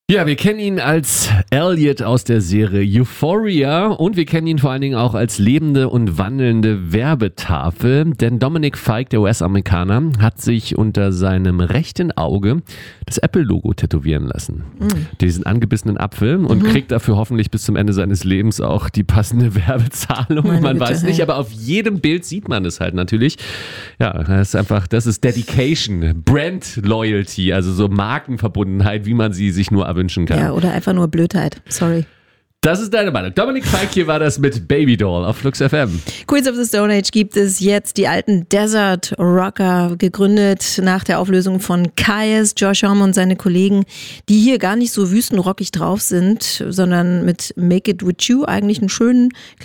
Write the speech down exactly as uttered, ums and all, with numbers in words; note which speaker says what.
Speaker 1: Ja, wir kennen ihn als Elliot aus der Serie Euphoria und wir kennen ihn vor allen Dingen auch als lebende und wandelnde Werbetafel, denn Dominic Fike, der U S-Amerikaner, hat sich unter seinem rechten Auge das Apple-Logo tätowieren lassen. Mhm. Diesen angebissenen Apfel und mhm. kriegt dafür hoffentlich bis zum Ende seines Lebens auch die passende Werbezahlung. Meine man Güte, weiß nicht, hey. aber auf jedem Bild sieht man es halt natürlich. Ja, das ist einfach, das ist Dedication, Brand Loyalty, also so Markenverbundenheit, wie man sie sich nur wünschen kann.
Speaker 2: Ja, oder einfach nur Blödheit. Sorry.
Speaker 1: Das ist deine Meinung. Dominic Fike, hier war das mit Baby Doll auf Flux F M.
Speaker 2: Queens of the Stone Age gibt es jetzt, die alten Desert Rocker, gegründet nach der Auflösung von Kyuss, Josh Homme und seine Kollegen, die hier gar nicht so wüstenrockig drauf sind, sondern mit Make It With You eigentlich einen schönen kleinen